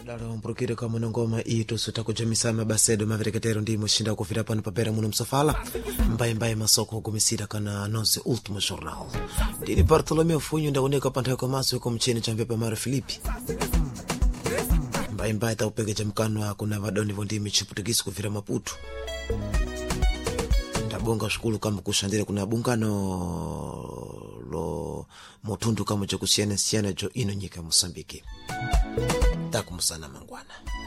Laro mprokire kama ngoma ito sutakujemisama basedo mavereketero ndi mushinda kufira pano papera muno msafala mbaye masoko kumisira kana anonse ultimo jornal ndini Bartolomeo Funyu ndaoneka panthayo komaso yuko mcheni cha mpepa mara Filipi mbaye taupeke cha mkano akuna vadoni vondi michiputikisi kufira Maputo ndabonga shukulu kama kushandire kuna bungano lo motundu kama cha kusiana jo ino nyika Mosambiki takumusana mangwana.